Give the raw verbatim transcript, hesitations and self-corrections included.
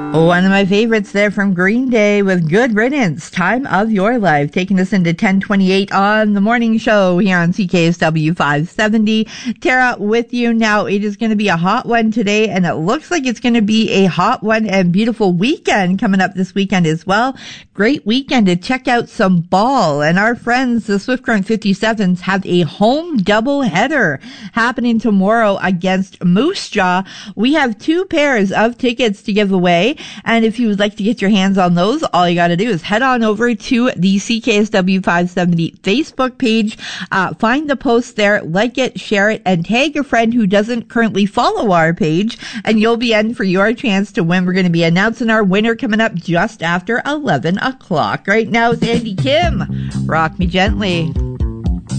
One of my favorites there from Green Day with Good Riddance, Time of Your Life, taking us into ten twenty-eight on the morning show here on C K S W five seventy. Tara with you now. It is going to be a hot one today, and it looks like it's going to be a hot one and beautiful weekend coming up this weekend as well. Great weekend to check out some ball, and our friends, the Swift Current fifty-sevens, have a home doubleheader happening tomorrow against Moose Jaw. We have two pairs of tickets to give away. And if you would like to get your hands on those, all you got to do is head on over to the C K S W five seventy Facebook page. Uh, find the post there, like it, share it, and tag a friend who doesn't currently follow our page, and you'll be in for your chance to win. We're going to be announcing our winner coming up just after eleven o'clock. Right now, it's Andy Kim. Rock Me Gently.